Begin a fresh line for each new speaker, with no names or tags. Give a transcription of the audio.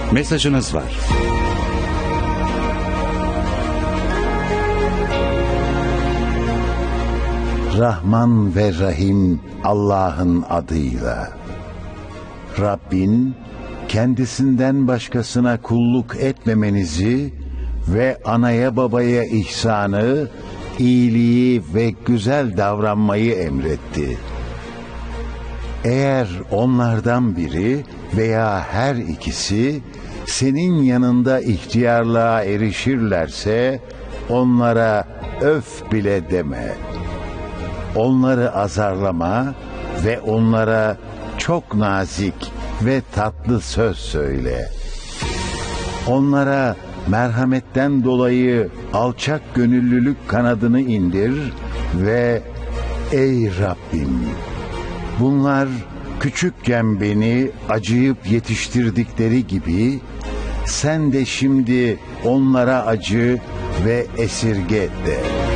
Mesajınız var.
Rahman ve Rahim Allah'ın adıyla. Rabbin kendisinden başkasına kulluk etmemenizi ve anaya babaya ihsanı, iyiliği ve güzel davranmayı emretti. Eğer onlardan biri veya her ikisi senin yanında ihtiyarlığa erişirlerse onlara öf bile deme. Onları azarlama ve onlara çok nazik ve tatlı söz söyle. Onlara merhametten dolayı alçak gönüllülük kanadını indir ve ey Rabbim, bunlar küçükken beni acıyıp yetiştirdikleri gibi sen de şimdi onlara acı ve esirge de.